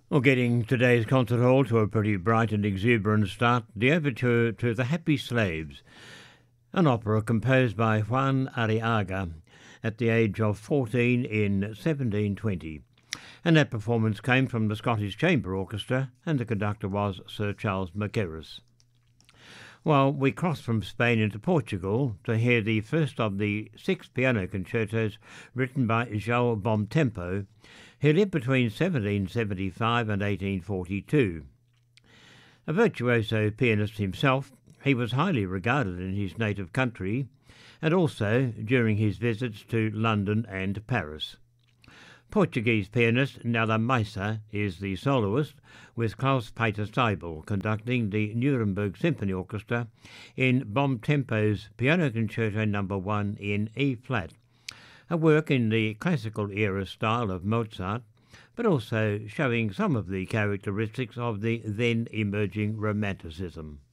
Well, getting today's concert hall to a pretty bright and exuberant start, the overture to The Happy Slaves, an opera composed by Juan Arriaga at the age of 14 in 1720. And that performance came from the Scottish Chamber Orchestra, and the conductor was Sir Charles Mackerras. Well, we crossed from Spain into Portugal to hear the first of the 6 piano concertos written by João Bom-Tempo, who lived between 1775 and 1842. A virtuoso pianist himself, he was highly regarded in his native country and also during his visits to London and Paris. Portuguese pianist Nela Maisa is the soloist, with Klaus-Peter Seibel conducting the Nuremberg Symphony Orchestra in Bom-Tempo's Piano Concerto No. 1 in E-flat, a work in the classical era style of Mozart, but also showing some of the characteristics of the then emerging Romanticism.